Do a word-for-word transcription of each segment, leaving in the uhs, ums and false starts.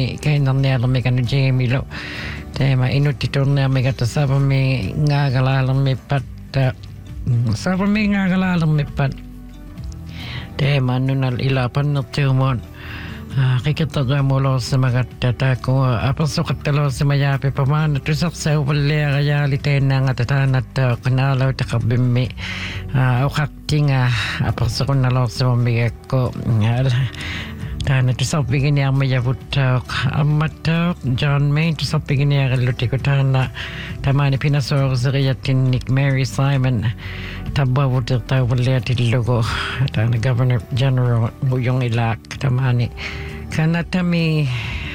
mi kainarniala mikanu Jamie lo tema inutitunnia mikata savami ngaagalaalami patta savami ngaagalaalami pat tema nunal ilapannertiumon qikitaqamulo simagattataku apasuqattalo simayapi pamana tusarsauvalleriaali teennaangatataanatta qinaalau taqabbimmi uqaqtinga aparsuqunnalorsimamigakku taana tusarpiginiarmayavuttaa ammattaaq John Main tusarpiginiarillutiku taana tamaani pinasooruseriattinnik Mary Simon tabbavutirtauvalliatillugu taana Governor General Muyong Ilak tamaani kanatami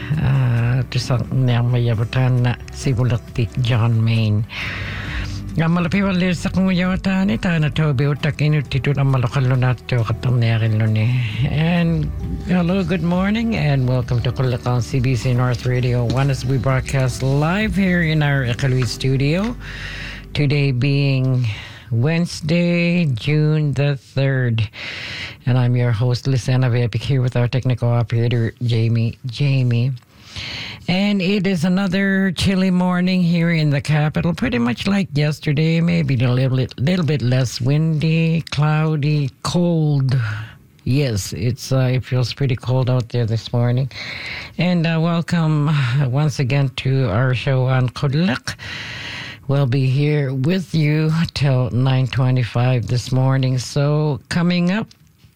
tusarniarmayavutaana sivulertik John Main Amalapivalli sakunguyawataani taana tobi utak inuttitut ammalaqallunattuoqattarniarilluni. And hello, good morning, and welcome to Quliqan C B C North Radio one as we broadcast live here in our Iqaluit studio. Today being Wednesday, June the third. And I'm your host, Lisana Vepik, here with our technical operator, Jamie. Jamie. And it is another chilly morning here in the capital, pretty much like yesterday, maybe a little bit, little bit less windy, cloudy, cold. Yes, it's uh, it feels pretty cold out there this morning. And uh, welcome once again to our show on Quliq. We'll be here with you till nine twenty-five this morning. So coming up,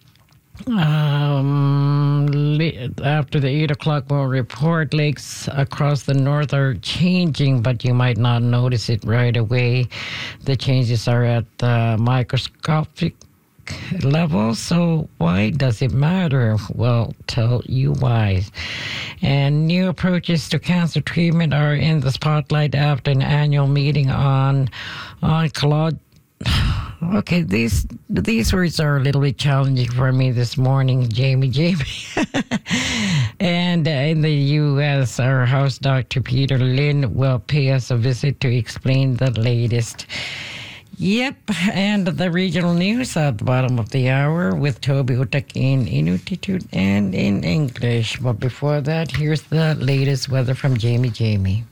Um, after the eight o'clock, we'll report lakes across the north are changing, but you might not notice it right away. The changes are at the microscopic level, so why does it matter? Well, tell you why. And new approaches to cancer treatment are in the spotlight after an annual meeting on oncology. Okay, these these words are a little bit challenging for me this morning, Jamie, Jamie. And uh, in the U S, our house doctor, Peter Lynn, will pay us a visit to explain the latest. Yep, and the regional news at the bottom of the hour with Toby Utak in Inuktitut and in English. But before that, here's the latest weather from Jamie, Jamie.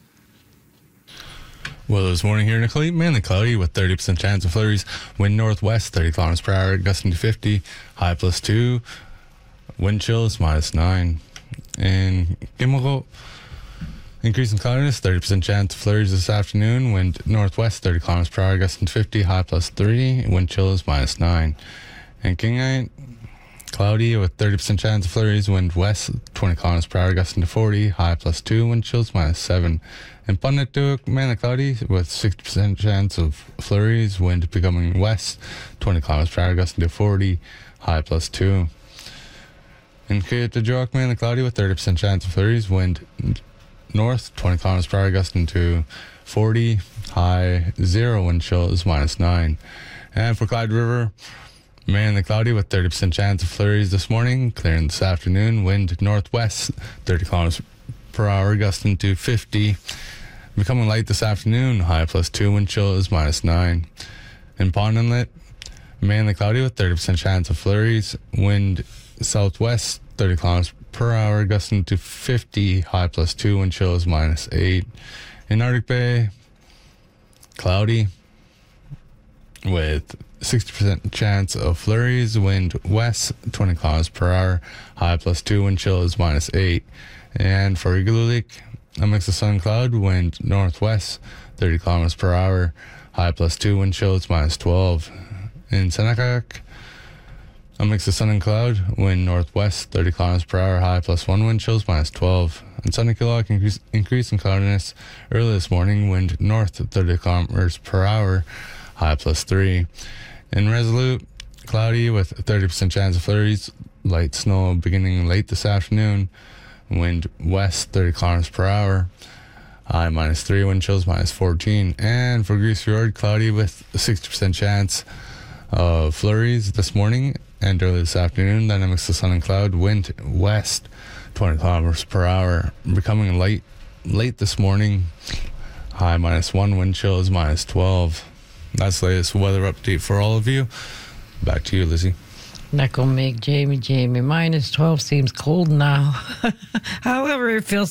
Well, this morning here in Iqaluit, mainly cloudy with thirty percent chance of flurries. Wind northwest, thirty kilometers per hour, gusting to fifty. High plus two. Wind chills minus nine. In Gimilgo, increasing cloudiness, thirty percent chance of flurries this afternoon. Wind northwest, thirty kilometers per hour, gusting to fifty. High plus three. Wind chills minus nine. In Kingite, cloudy with thirty percent chance of flurries. Wind west, twenty kilometers per hour, gusting to forty. High plus two. Wind chills minus seven. In Punnatuk, mainly cloudy with sixty percent chance of flurries. Wind becoming west, twenty kilometers per hour, gusting to forty. High plus two. In Kiyatajuk, mainly cloudy with thirty percent chance of flurries. Wind north, twenty kilometers per hour, gusting to forty. High zero. Wind chill is minus nine. And for Clyde River, mainly cloudy with thirty percent chance of flurries this morning. Clearing this afternoon. Wind northwest, thirty kilometers per hour, gusting to fifty. Becoming light this afternoon. High plus two. Wind chill is minus nine. In Pond Inlet, mainly cloudy with thirty percent chance of flurries. Wind southwest, thirty kilometers per hour, gusting to fifty. High plus two. Wind chill is minus eight. In Arctic Bay, cloudy with sixty percent chance of flurries. Wind west, twenty kilometers per hour. High plus two. Wind chill is minus eight. And for Iqaluit, a mix of sun and cloud. Wind northwest, thirty kilometers per hour. High plus two. Wind chill is minus twelve. In Senakak, a mix of sun and cloud. Wind northwest, thirty kilometers per hour. High plus one. Wind chill is minus twelve. In Sunnykilock, increase, increase in cloudiness early this morning. Wind north, thirty kilometers per hour. High plus three. In Resolute, cloudy with thirty percent chance of flurries. Light snow beginning late this afternoon. Wind west, thirty kilometers per hour. High minus three. Wind chills minus fourteen. And for Grease Fjord, cloudy with a sixty percent chance of flurries this morning and early this afternoon. Then a mix of sun and cloud. Wind west, twenty kilometers per hour. Becoming light late this morning. High minus one. Wind chill is minus twelve. That's the latest weather update for all of you. Back to you, Lizzie. That gonna make Jamie, Jamie. Minus twelve seems cold now. However, it feels